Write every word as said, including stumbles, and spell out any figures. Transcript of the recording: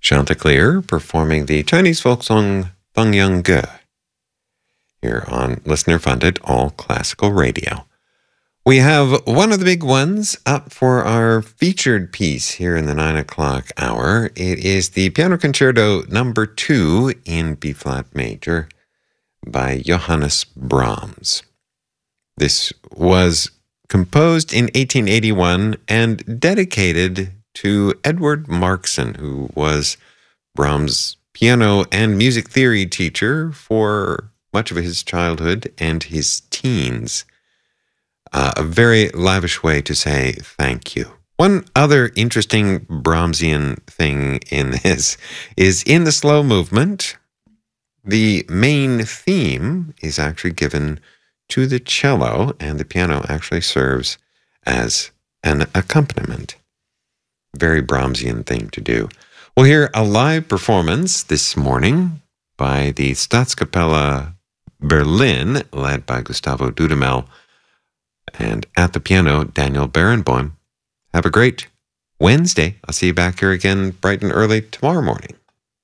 Chanticleer performing the Chinese folk song Feng Yang Ge here on listener-funded all classical radio. We have one of the big ones up for our featured piece here in the nine o'clock hour. It is the Piano Concerto number two in B-flat major by Johannes Brahms. This was composed in eighteen eighty-one and dedicated to Edward Markson, who was Brahms' piano and music theory teacher for much of his childhood and his teens. Uh, a very lavish way to say thank you. One other interesting Brahmsian thing in this is in the slow movement, the main theme is actually given to the cello, and the piano actually serves as an accompaniment. Very Brahmsian thing to do. We'll hear a live performance this morning by the Staatskapelle Berlin, led by Gustavo Dudamel, and at the piano, Daniel Barenboim. Have a great Wednesday. I'll see you back here again bright and early tomorrow morning.